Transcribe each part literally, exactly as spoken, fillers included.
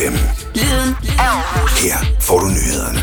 fem. Lyden af Aarhus. Her får du nyhederne.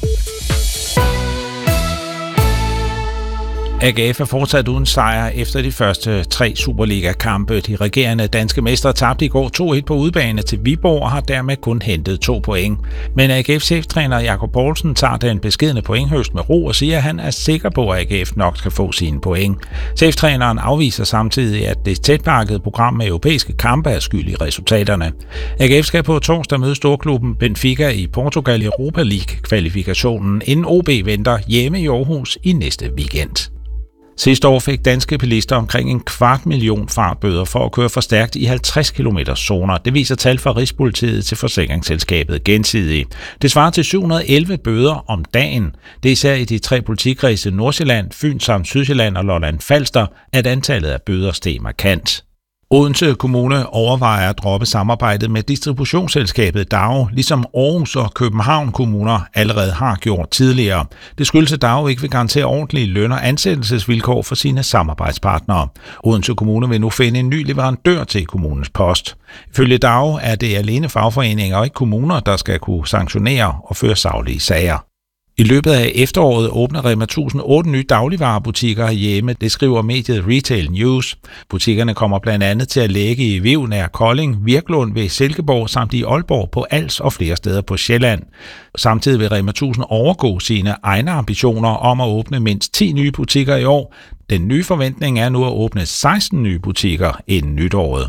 A G F er fortsat uden sejr efter de første tre Superliga-kampe. De regerende danske mestre tabte i går to et på udebane til Viborg og har dermed kun hentet to point. Men A G F's cheftræner Jakob Poulsen tager den beskedne pointhøst med ro og siger, at han er sikker på, at A G F nok skal få sine point. Cheftræneren afviser samtidig, at det tætpakkede program med europæiske kampe er skyld i resultaterne. A G F skal på torsdag møde storklubben Benfica i Portugal i Europa League-kvalifikationen, inden O B venter hjemme i Aarhus i næste weekend. Sidste år fik danske bilister omkring en kvart million fartbøder for at køre for stærkt i halvtreds kilometer zoner. Det viser tal fra Rigspolitiet til forsikringsselskabet Gensidige. Det svarer til syv hundrede og elleve bøder om dagen. Det er især i de tre politikredse Nordsjælland, Fyn samt Sydsjælland og Lolland Falster, at antallet af bøder steg markant. Odense Kommune overvejer at droppe samarbejdet med distributionsselskabet D A O, ligesom Aarhus og København kommuner allerede har gjort tidligere. Det skyldes, at D A O ikke vil garantere ordentlige løn- og ansættelsesvilkår for sine samarbejdspartnere. Odense Kommune vil nu finde en ny leverandør til kommunens post. Ifølge D A O er det alene fagforeninger og ikke kommuner, der skal kunne sanktionere og føre saglige sager. I løbet af efteråret åbner Rema tusind otte nye dagligvarebutikker hjemme, det skriver mediet Retail News. Butikkerne kommer blandt andet til at ligge i Viv nær Kolding, Virklund ved Silkeborg samt i Aalborg på Als og flere steder på Sjælland. Samtidig vil Rema tusind overgå sine egne ambitioner om at åbne mindst ti nye butikker i år. Den nye forventning er nu at åbne seksten nye butikker inden nytåret.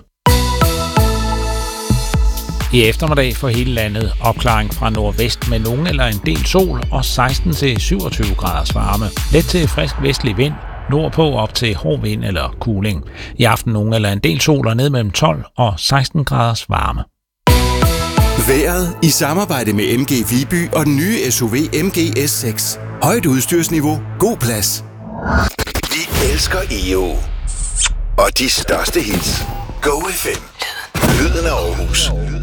I eftermiddag for hele landet opklaring fra nordvest med nogen eller en del sol og seksten til syvogtyve graders varme. Let til frisk vestlig vind, nordpå op til hård vind eller kuling. I aften nogen eller en del sol og ned mellem tolv og seksten graders varme. Vejret i samarbejde med M G Viby og den nye S U V M G S seks. Højt udstyrsniveau, god plads. Vi elsker E O og de største hits. Go F M. Lyden af Aarhus.